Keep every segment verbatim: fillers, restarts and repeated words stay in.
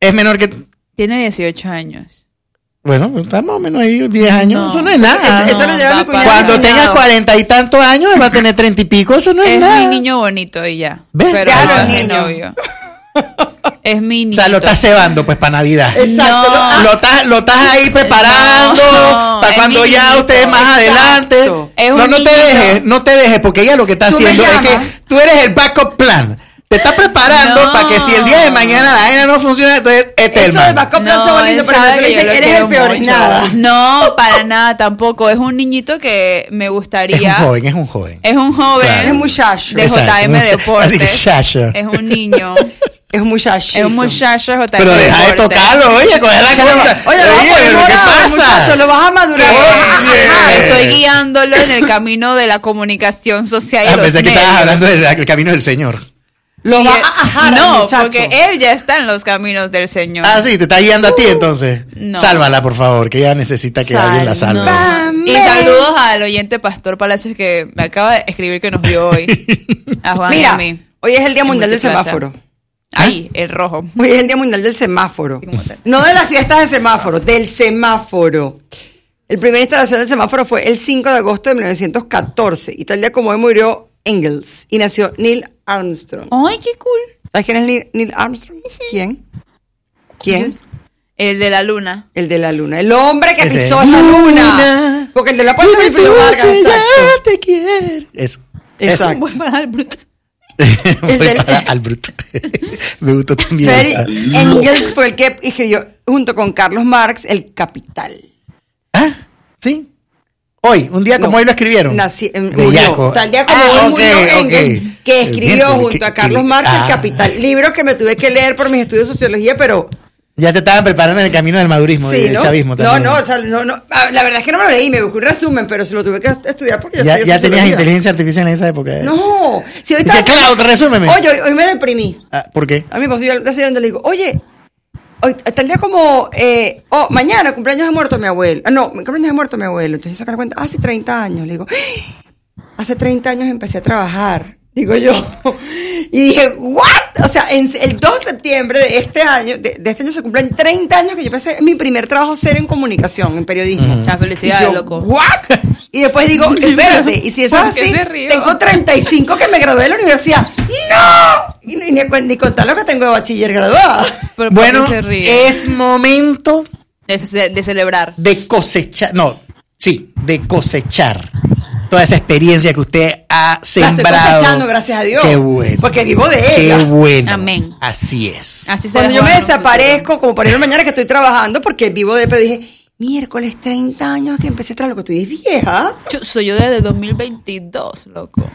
Es menor que... Tiene dieciocho años. Bueno, está más o menos ahí, diez años. No, eso no es nada. Eso, eso lo lleva mi cuñado. Cuando tengas cuarenta y tantos años, va a tener treinta y pico, eso no es, es nada. Es mi niño bonito y ya. ¿Ves? Pero ya no no es niño. novio. Es mi niño. O sea, lo estás cebando pues para Navidad. Exacto. No. Lo estás, lo estás ahí preparando No, para es cuando mi ya niñito. ustedes más Exacto. adelante. Es un no, no te niñito. dejes, no te dejes, porque ella lo que está Tú me haciendo es que llamas. tú eres el backup plan. Te está preparando No. para que si el día de mañana la vaina no funciona, entonces este es el Eso de man. backup plan se va lindo, él pero sabe no que le yo dicen, lo eres quiero el peor y mucho. nada. No, para nada tampoco. Es un niñito que me gustaría. Es un joven, es un joven. Es un joven. Claro. Es un muchacho. De Exacto, J M mucha- Deportes. así que chacho. Es un niño. Es un muchachito. Es un muchacho de J M Pero deja de Deportes. tocarlo, oye, coger la cámara. Oye, lo vas a poner pero ¿qué morado, muchacho, pasa? lo vas a madurar. Oye. Estoy guiándolo en el camino de la comunicación social y Ah, los pensé que estabas medios. hablando del del camino del Señor. Lo Sí, va eh, a ajar al No, muchacho. porque él ya está en los caminos del Señor. Ah, sí, te está guiando a ti entonces. No. Sálvala, por favor, que ella necesita que alguien la salve. No. Sálvame. Y saludos al oyente Pastor Palacios que me acaba de escribir que nos vio hoy. A Juan y Mira, a mí. hoy es el Día En Mundial del Multiplaza. Semáforo. Ay, el rojo. Hoy es el Día Mundial del Semáforo. Sí, como tal. No de las fiestas de semáforo, del semáforo. El primera instalación del semáforo fue el cinco de agosto de mil novecientos catorce. Y tal día como hoy murió Engels y nació Neil Armstrong. Ay, qué cool. ¿Sabes quién es Neil, Neil Armstrong? ¿Quién? ¿Quién? Yo- El de la luna. El de la luna. El hombre que Ese. pisó la luna. Porque el de la puesta de Wilfrido Vargas. Dime tú si Exacto. ya te quiero. Eso. Exacto. Voy para el bruto. Voy del- para al bruto. Me gustó también. Friedrich Engels fue el que escribió, junto con Carlos Marx, El Capital. ¿Ah? ¿Sí? Hoy, un día como No. hoy lo escribieron. Nací, eh, Bellaco. murió. Tal día como Ah, hoy ok, murió ok. Engels, que escribió Miércoles, junto que- a Carlos que- Marx ah. El Capital. Libros que me tuve que leer por mis estudios de sociología, pero Ya te estaban preparando en el camino del madurismo y sí, del ¿no? chavismo No, también. no, o sea, no, no. Ah, la verdad es que no me lo leí, me busqué un resumen, pero se lo tuve que estudiar porque yo Ya, estudié ya tenías sociología. inteligencia artificial en esa época. ¿eh? No, si hoy ¿Y estaba... qué, Cloud, resúmeme? Oye, hoy, hoy me deprimí. Ah, ¿por qué? A mi esposo yo le le digo, oye, hoy, tal día como, eh, oh, mañana cumpleaños de muerto mi abuelo. Ah, no, cumpleaños de muerto mi abuelo. Entonces yo saco la cuenta, hace treinta años. Le digo, ¡ah! Hace treinta años empecé a trabajar, digo yo. Y dije, ¿what? O sea, en, el dos de septiembre de este año, de, de este año se cumplen treinta años que yo empecé mi primer trabajo serio en comunicación, en periodismo. Muchas felicidades, Y yo, loco. ¿what? Y después digo, espérate, y si eso es ¿Por qué así, se rió? tengo treinta y cinco que me gradué de la universidad. ¡No! Y ni, ni, ni contar lo que tengo de bachiller graduada. Pero ¿por Bueno, qué se ríe? es momento De, de celebrar. de cosechar, no, sí, de cosechar toda esa experiencia que usted ha La estoy sembrado. cosechando, gracias a Dios. Qué bueno. Porque vivo de Qué ella. bueno. Amén. Así es. Así se Cuando la yo me juegan. desaparezco, como por ejemplo mañana que estoy trabajando, porque vivo de, pero dije, miércoles, treinta años que empecé a trabajar, lo que estoy vieja. Yo- soy yo desde dos mil veintidós, loco.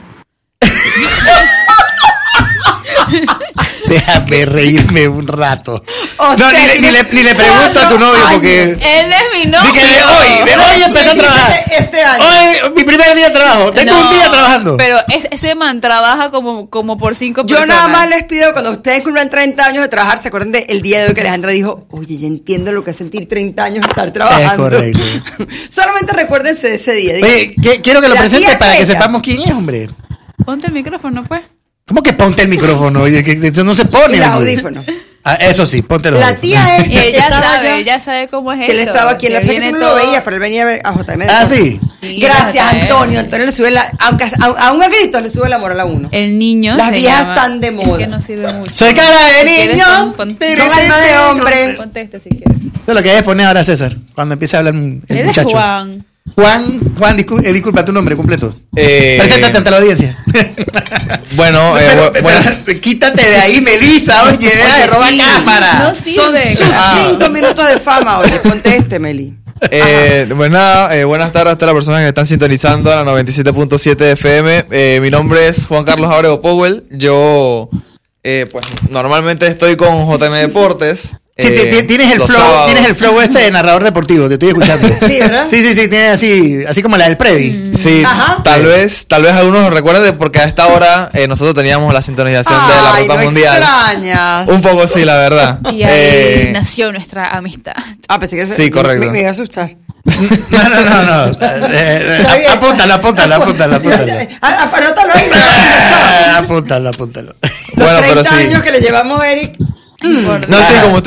Déjame reírme un rato. O no, sea, ni, le- ni, le, ni le pregunto a tu novio porque... años. Él es mi novio. Di que de hoy, de hoy empecé a trabajar. Este, este año. Hoy, mi primer día de trabajo. Tengo No, un día trabajando. Pero es- ese man trabaja como, como por cinco Yo personas. nada más les pido, cuando ustedes cumplan treinta años de trabajar, se acuerden del día de hoy que Alejandra dijo, oye, ya entiendo lo que es sentir treinta años de estar trabajando. correcto. Solamente recuérdense de ese día. Digan, Oye, que- quiero que lo la presente tía para que aquella. sepamos quién es, hombre. Ponte el micrófono, pues. ¿Cómo que ponte el micrófono? Oye, que eso no se pone. Y los hombre. audífonos. Ah, eso sí, ponte los La audífonos. tía es Y que ella estaba sabe, allá. ella sabe cómo es Que él eso. estaba aquí en la que fiesta, que tú viene no lo todo- veías, pero él venía a ver a J M. Ah, sí. Sí, Gracias, J M. Antonio. Antonio le sube la. Aunque a, aún a gritos le sube la moral a uno. El niño Las se viejas llama- están de Es moda. que no sirve mucho. Soy cara de Si quieres, niño. pon- ponte- Con alma de hombre. Ponte este si quieres. Eso es lo que debes poner ahora, César, cuando empiece a hablar el Él es muchacho. Juan. Juan, Juan, discul- eh, disculpa tu nombre completo. Eh, Preséntate ante la audiencia. Bueno, eh, Pero- bu- pero- bueno, quítate de ahí, Melissa. Oye, deja de Oye, robar sí. cámara. No Son sirve. sus Ah. cinco minutos de fama, oye. Conteste, Meli. eh, pues nada, eh, buenas tardes a todas las personas que están sintonizando a la noventa y siete punto siete F M. Eh, mi nombre es Juan Carlos Abreu Powell. Yo, eh, pues, normalmente estoy con J M Deportes. Sí, eh, ti- ti- tienes el los flow, sábados. tienes el flow ese de narrador deportivo, te estoy escuchando. Sí, ¿verdad? Sí, sí, sí, tienes así, así como la del Predi. Sí, Ajá. tal vez, tal vez algunos nos recuerden porque a esta hora eh, nosotros teníamos la sintonización de la Ay, ruta no mundial. extrañas. Un poco sí, la verdad. Y ahí Eh, nació nuestra amistad. Ah, pensé que se- Sí, correcto. Me, me iba a asustar. No, no, no, no. Eh, eh, Está bien. apúntalo, apúntalo, apúntalo, apúntalo. Ah, ah, Anótalo ahí. Ah, apúntalo, apúntalo. Los Bueno, pero treinta sí. años que le llevamos a Eric. Por No, sí, Ajá. como